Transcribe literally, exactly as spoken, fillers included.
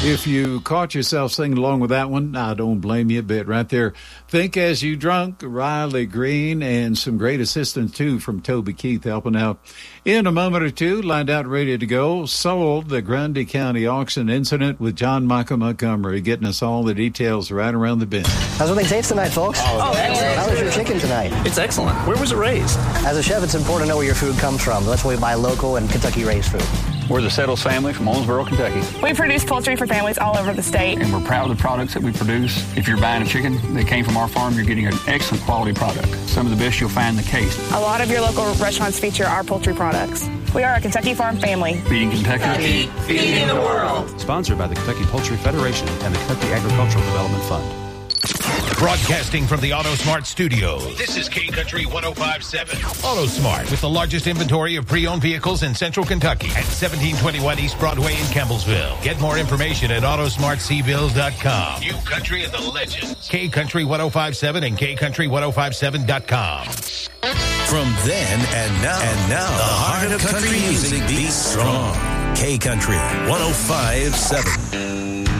If you caught yourself singing along with that one, I don't blame you a bit right there. Think As You Drunk, Riley Green, and some great assistance, too, from Toby Keith helping out. In a moment or two, lined out ready to go, sold the Grundy County auction incident with John Michael Montgomery, getting us all the details right around the bend. How's what they taste tonight, folks? Oh, excellent. How was your chicken tonight? It's excellent. Where was it raised? As a chef, it's important to know where your food comes from. That's why we buy local and Kentucky-raised food. We're the Settles family from Owensboro, Kentucky. We produce poultry for families all over the state. And we're proud of the products that we produce. If you're buying a chicken that came from our farm, you're getting an excellent quality product. Some of the best you'll find in the case. A lot of your local restaurants feature our poultry products. We are a Kentucky Farm family. Feeding Kentucky. Feeding the world. Sponsored by the Kentucky Poultry Federation and the Kentucky Agricultural Development Fund. Broadcasting from the AutoSmart Studios, this is K Country one oh five point seven. AutoSmart, with the largest inventory of pre-owned vehicles in central Kentucky at seventeen twenty-one East Broadway in Campbellsville. Get more information at autosmart c bills dot com. New Country and the Legends. K Country one oh five point seven and k country ten fifty-seven dot com. From then and now, and now, the heart of country music beats strong. K Country one oh five point seven.